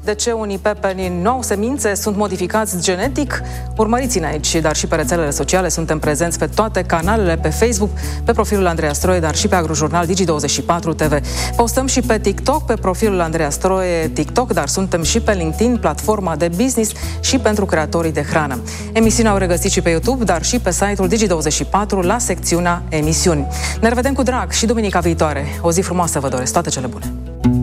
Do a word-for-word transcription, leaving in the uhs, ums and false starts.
De ce unii pepeni nu au semințe, sunt modificați genetic? Urmăriți-ne aici, dar și pe rețelele sociale. Suntem prezenți pe toate canalele, pe Facebook, pe profilul Andreea Stroie, dar și pe Agrojurnal Digi douăzeci și patru T V. Postăm și pe TikTok, pe profilul Andreea Stroie TikTok, dar suntem și pe LinkedIn, platforma de business și pentru creatorii de hrană. Emisiunea au regăsit și pe YouTube, dar și pe site-ul Digi douăzeci și patru la secțiunea emisiuni. Ne revedem cu drag și duminica viitoare. O zi frumoasă vă doresc, toate cele bune!